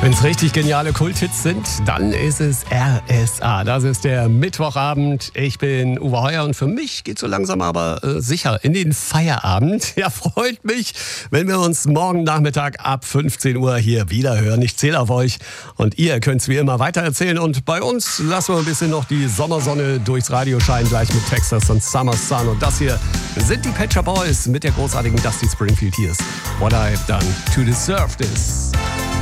Wenn es richtig geniale Kulthits sind, dann ist es RSA. Das ist der Mittwochabend. Ich bin Uwe Heuer und für mich geht so langsam aber sicher in den Feierabend. Ja, freut mich, wenn wir uns morgen Nachmittag ab 15 Uhr hier wieder hören. Ich zähle auf euch und ihr könnt es wie immer weitererzählen. Und bei uns lassen wir ein bisschen noch die Sommersonne durchs Radio scheinen, gleich mit Texas und Summer Sun. Und das hier sind die Pet Shop Boys mit der großartigen Dusty Springfield. Hier ist What I've Done to Deserve This.